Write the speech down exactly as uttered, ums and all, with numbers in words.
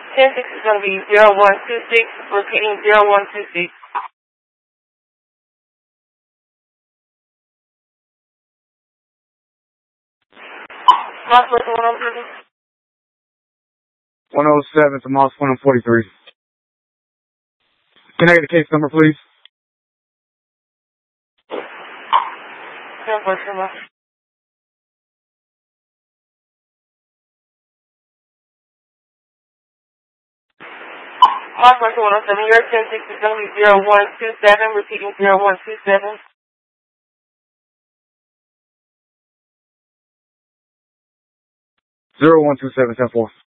ten six is going to be zero one two six, repeating zero one two six. Moss one oh seven. one oh seven to Moss one forty-three. Can I get a case number, please? ten four seven. Moss one oh seven, your ten six is going to be zero one two seven, repeating zero one two seven. zero one two seven ten four.